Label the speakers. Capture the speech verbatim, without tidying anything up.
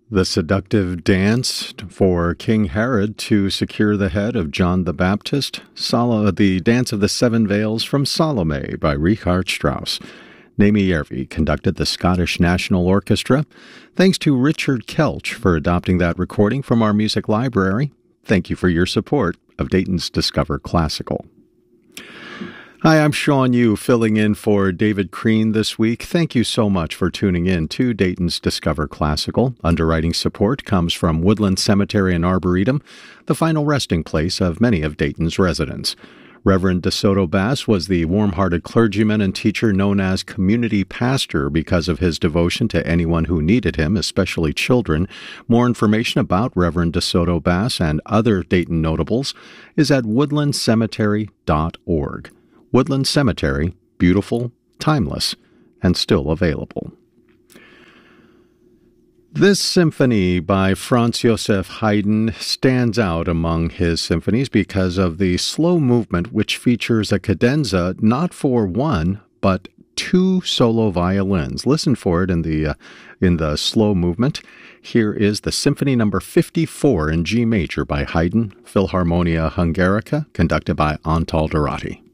Speaker 1: The seductive dance for King Herod to secure the head of John the Baptist, Sal- the Dance of the Seven Veils from Salome by Richard Strauss. Naomi Järvi conducted the Scottish National Orchestra. Thanks to Richard Kelch for adopting that recording from our music library. Thank you for your support of Dayton's Discover Classical. Hi, I'm Sean Yu, filling in for David Crean this week. Thank you so much for tuning in to Dayton's Discover Classical. Underwriting support comes from Woodland Cemetery and Arboretum, the final resting place of many of Dayton's residents. Reverend DeSoto Bass was the warm-hearted clergyman and teacher known as community pastor because of his devotion to anyone who needed him, especially children. More information about Reverend DeSoto Bass and other Dayton notables is at woodland cemetery dot org. Woodland Cemetery, beautiful, timeless, and still available. This symphony by Franz Joseph Haydn stands out among his symphonies because of the slow movement, which features a cadenza not for one, but two solo violins. Listen for it in the uh, in the slow movement. Here is the Symphony Number fifty-four in G major by Haydn, Philharmonia Hungarica, conducted by Antal Dorati.